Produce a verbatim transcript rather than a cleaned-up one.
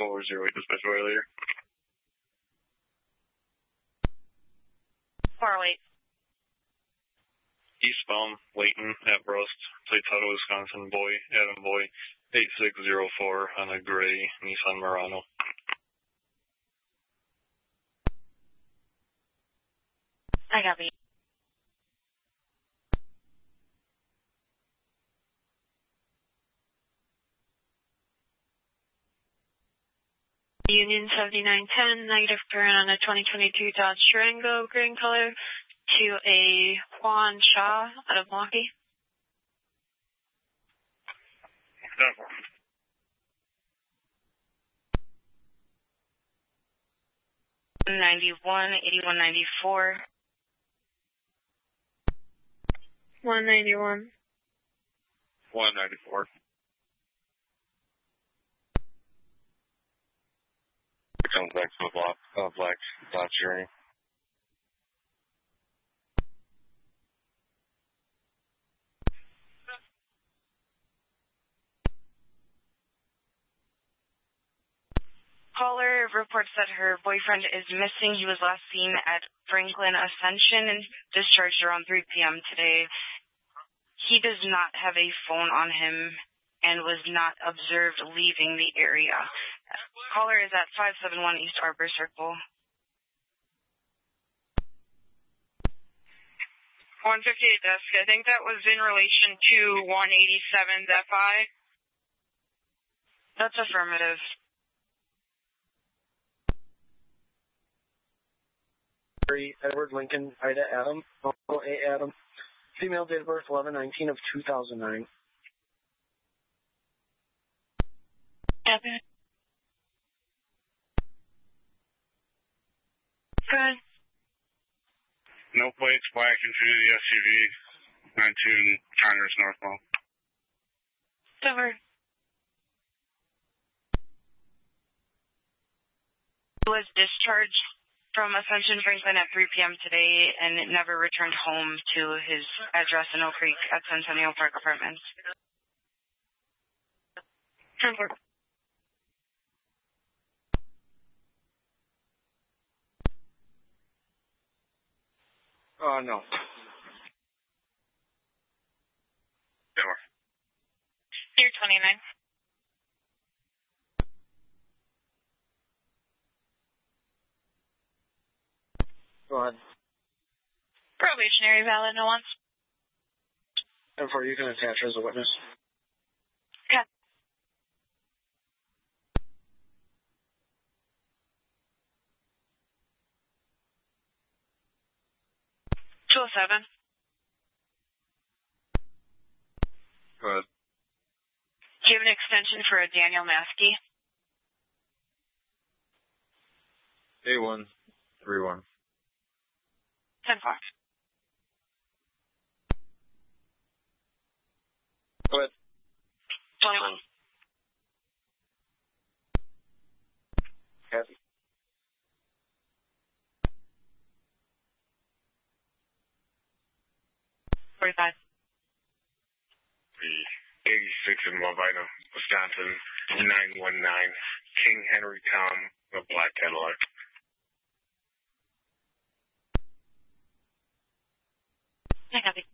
four zero eight dispatch earlier. four oh eight. Eastbound, Layton at Brust, Playtata, Wisconsin, boy, Adam Boy, eight six zero four on a gray Nissan Murano. I copy. Union seventy-nine ten, negative current on a twenty twenty-two Dodge Durango, green color, to a Juan Shaw out of Milwaukee. ninety-one, eighty-one ninety-four. one ninety-one. one ninety-four. Comes back to the block, uh, black Dodge Durango. Caller reports that her boyfriend is missing. He was last seen at Franklin Ascension and discharged around three p.m. today. He does not have a phone on him and was not observed leaving the area. Caller is at five seven one East Arbor Circle. one fifty-eight desk. I think that was in relation to one eighty-seven's F I. That's affirmative. Edward Lincoln, Ida Adam, Uncle A Adam, female, date of birth eleven nineteen of two thousand nine. Evan. Good. No plates, black into the S U V, nineteen Conyers northbound. Over. Was discharged from Ascension Franklin at three p.m. today and never returned home to his address in Oak Creek at Centennial Park Apartments. Over. Uh, no. Over. Year twenty-nine. Go ahead. Probationary valid, no once. And for you can attach her as a witness. Okay. two oh seven. Go ahead. Do you have an extension for a Daniel Maskey? A one three one. ten four. Go ahead. twenty-one. Kathy. forty-five. eighty-six in Lavina, Wisconsin, nine one nine, King Henry Tom, a black Cadillac. I copy.